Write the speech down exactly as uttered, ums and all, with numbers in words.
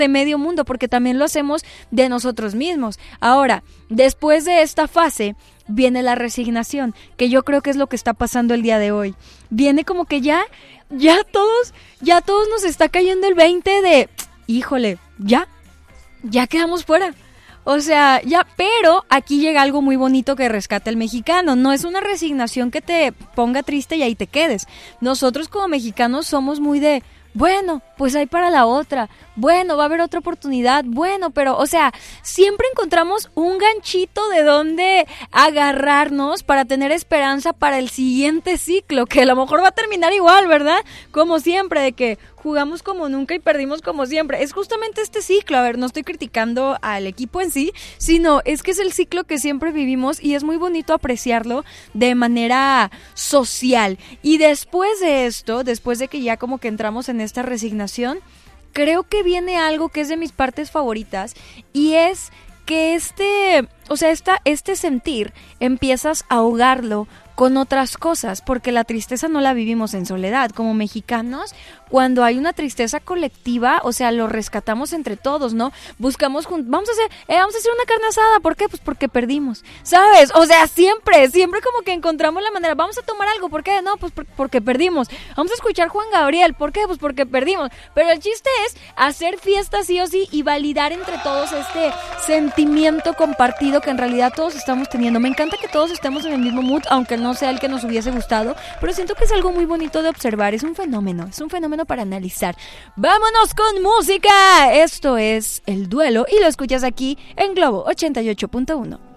de medio mundo, porque también lo hacemos de nosotros mismos. Ahora, después de esta fase viene la resignación, que yo creo que es lo que está pasando el día de hoy. Viene como que ya, ya todos, ya todos nos está cayendo el veinte de, híjole, ya, ya quedamos fuera. O sea, ya, pero aquí llega algo muy bonito que rescata el mexicano. No es una resignación que te ponga triste y ahí te quedes. Nosotros como mexicanos somos muy de, bueno, pues hay para la otra, bueno, va a haber otra oportunidad, bueno, pero, o sea, siempre encontramos un ganchito de donde agarrarnos para tener esperanza para el siguiente ciclo, que a lo mejor va a terminar igual, ¿verdad? Como siempre, de que jugamos como nunca y perdimos como siempre. Es justamente este ciclo, a ver, no estoy criticando al equipo en sí, sino es que es el ciclo que siempre vivimos y es muy bonito apreciarlo de manera social. Y después de esto, después de que ya como que entramos en esta resignación, creo que viene algo que es de mis partes favoritas y es que este, o sea, esta, este sentir empiezas a ahogarlo con otras cosas, porque la tristeza no la vivimos en soledad. Como mexicanos, cuando hay una tristeza colectiva, o sea, lo rescatamos entre todos, ¿no? Buscamos, jun- vamos a hacer, eh, vamos a hacer una carne asada, ¿por qué? Pues porque perdimos, ¿sabes? O sea, siempre, siempre como que encontramos la manera, vamos a tomar algo, ¿por qué? No, pues por- porque perdimos. Vamos a escuchar Juan Gabriel, ¿por qué? Pues porque perdimos. Pero el chiste es hacer fiesta sí o sí y validar entre todos este sentimiento compartido que en realidad todos estamos teniendo. Me encanta que todos estemos en el mismo mood, aunque no sea el que nos hubiese gustado, pero siento que es algo muy bonito de observar, es un fenómeno, es un fenómeno para analizar. ¡Vámonos con música! Esto es El Duelo y lo escuchas aquí en Globo ochenta y ocho punto uno.